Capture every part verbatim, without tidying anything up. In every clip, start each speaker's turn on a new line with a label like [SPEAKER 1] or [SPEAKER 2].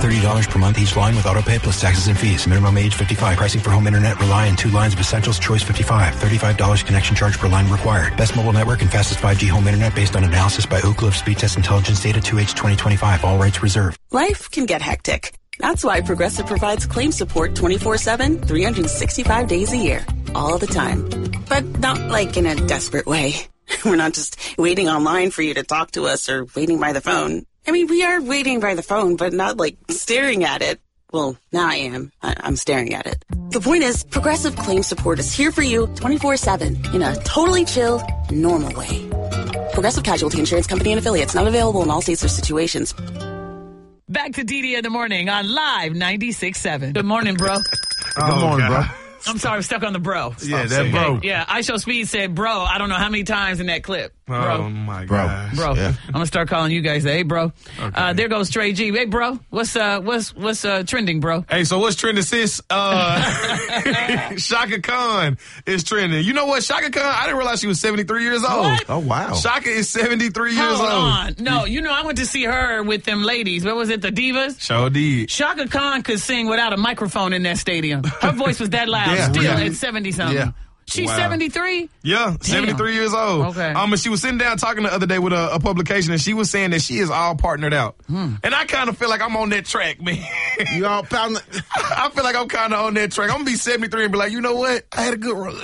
[SPEAKER 1] thirty dollars per month each line with autopay plus taxes and fees. Minimum age fifty-five. Pricing for home internet rely on two lines of Essentials Choice fifty-five. thirty-five dollars connection charge per line required. Best mobile network and fastest five G home internet based on analysis by Oak Cliff Speed Test Intelligence Data two H twenty twenty-five. All rights reserved.
[SPEAKER 2] Life can get hectic. That's why Progressive provides claim support twenty-four seven, three hundred sixty-five days a year. All the time. But not like in a desperate way. We're not just waiting online for you to talk to us or waiting by the phone. I mean, we are waiting by the phone, but not like staring at it. Well, now I am. I- I'm staring at it. The point is, Progressive Claim Support is here for you twenty-four seven in a totally chill, normal way. Progressive Casualty Insurance Company and Affiliates, not available in all states or situations.
[SPEAKER 3] Back to D D in the morning on Live ninety-six point seven. Good morning, bro.
[SPEAKER 4] Good morning, bro.
[SPEAKER 3] I'm sorry, I'm stuck on the bro.
[SPEAKER 4] Yeah, that bro.
[SPEAKER 3] Yeah, I Show Speed said bro, I don't know how many times in that clip. Bro.
[SPEAKER 4] Oh, my
[SPEAKER 5] Bro.
[SPEAKER 4] gosh.
[SPEAKER 3] Bro,
[SPEAKER 5] Yeah.
[SPEAKER 3] I'm gonna start calling you guys. Hey, bro. Uh, there goes Trey G. Hey, bro. What's uh, what's what's uh, trending, bro?
[SPEAKER 4] Hey, so what's trending, sis? Uh, Shaka Khan is trending. You know what? Shaka Khan, I didn't realize she was seventy-three years old.
[SPEAKER 3] What?
[SPEAKER 5] Oh, wow.
[SPEAKER 4] Shaka is seventy-three years
[SPEAKER 3] Hold
[SPEAKER 4] old.
[SPEAKER 3] on. No, you know I went to see her with them ladies. What was it? The Divas.
[SPEAKER 4] Sure did.
[SPEAKER 3] Shaka Khan could sing without a microphone in that stadium. Her voice was that loud.
[SPEAKER 5] Yeah,
[SPEAKER 3] still
[SPEAKER 5] really?
[SPEAKER 3] at seventy something.
[SPEAKER 5] Yeah.
[SPEAKER 3] She's
[SPEAKER 4] Wow.
[SPEAKER 3] seventy-three.
[SPEAKER 4] Yeah, seventy-three years old.
[SPEAKER 3] Okay.
[SPEAKER 4] Um, and she was sitting down talking the other day with a, a publication, and she was saying that she is all partnered out.
[SPEAKER 3] Hmm.
[SPEAKER 4] And I kind of feel like I'm on that track, man.
[SPEAKER 5] You all pound.
[SPEAKER 4] I feel like I'm kind of on that track. I'm gonna be seventy-three and be like, you know what? I had a good run.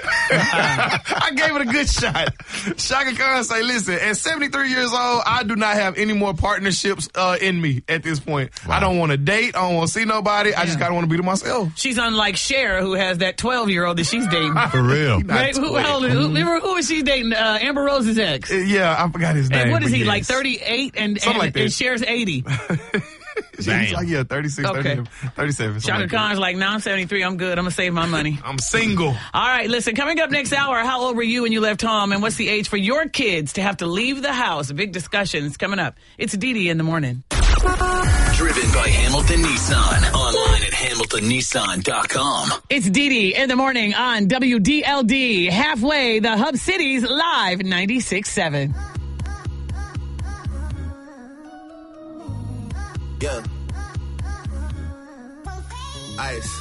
[SPEAKER 4] I gave it a good shot. Shaka Khan say, listen, at seventy-three years old, I do not have any more partnerships uh, in me at this point.
[SPEAKER 5] Wow.
[SPEAKER 4] I don't want to date. I don't want to see nobody. I just
[SPEAKER 3] Yeah.
[SPEAKER 4] kind of want to be to myself.
[SPEAKER 3] She's unlike Cher, who has that twelve-year-old that she's dating.
[SPEAKER 5] For real.
[SPEAKER 4] Not
[SPEAKER 3] Right? Who, how old is, who, remember who is she dating? Uh, Amber Rose's ex.
[SPEAKER 4] Uh, Yeah, I forgot his name.
[SPEAKER 3] And what is
[SPEAKER 4] but
[SPEAKER 3] he,
[SPEAKER 4] yes.
[SPEAKER 3] like thirty-eight and,
[SPEAKER 4] Something
[SPEAKER 3] and,
[SPEAKER 4] like that.
[SPEAKER 3] and Cher's eighty?
[SPEAKER 4] He's
[SPEAKER 5] Damn.
[SPEAKER 4] like, yeah, thirty-six,
[SPEAKER 3] Okay.
[SPEAKER 4] thirty, thirty-seven. something
[SPEAKER 3] Shaka
[SPEAKER 4] like that.
[SPEAKER 3] Khan's like, nah, I'm seventy-three. I'm good. I'm going to save my money.
[SPEAKER 4] I'm single.
[SPEAKER 3] All right, listen, coming up next hour, how old were you when you left home, and what's the age for your kids to have to leave the house? A big discussion is coming up. It's D D in the morning.
[SPEAKER 6] Driven by Hamilton Nissan. Online at hamilton nissan dot com.
[SPEAKER 3] It's D D in the morning on W D L D, halfway the Hub Cities Live ninety-six point seven.
[SPEAKER 7] Yeah. Ice.